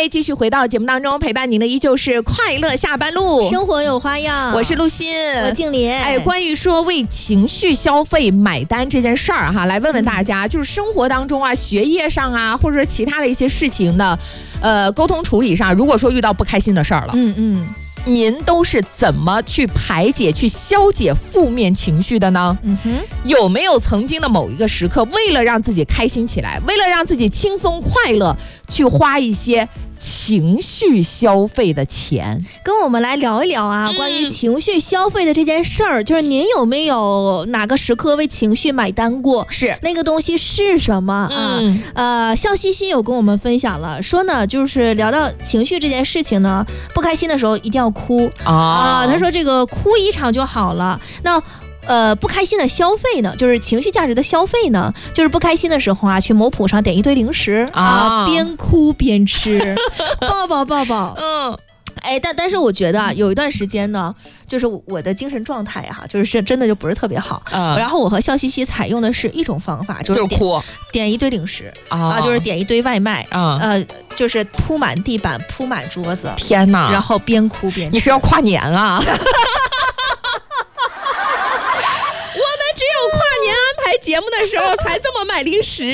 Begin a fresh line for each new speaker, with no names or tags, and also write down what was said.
嗨，继续回到节目当中，陪伴您的依旧是快乐下班路，
生活有花样。
我是陆欣，
我静莲。
关于说为情绪消费买单这件事儿哈，来问问大家，就是生活当中啊、学业上啊，或者说其他的一些事情的，沟通处理上，如果说遇到不开心的事儿了，您都是怎么去排解、去消解负面情绪的呢？有没有曾经的某一个时刻，为了让自己开心起来，为了让自己轻松快乐，去花一些情绪消费的钱？
跟我们来聊一聊啊，关于情绪消费的这件事儿，就是您有没有哪个时刻为情绪买单过？
是
那个东西是什么啊？笑嘻嘻有跟我们分享了，说呢，就是聊到情绪这件事情呢，不开心的时候一定要哭啊。他说这个哭一场就好了。那不开心的消费呢，就是情绪价值的消费呢，就是不开心的时候啊，去某铺上点一堆零食啊，边哭边吃，抱抱抱抱。但是我觉得啊，有一段时间呢，就是我的精神状态哈，就是真的就不是特别好。然后我和笑嘻嘻采用的是一种方法，就是哭，点一堆零食就是点一堆外卖就是铺满地板，铺满桌子。
天哪！
然后边哭边吃。
你是要跨年啊？我们只有跨年安排节目的时候才这么买零食。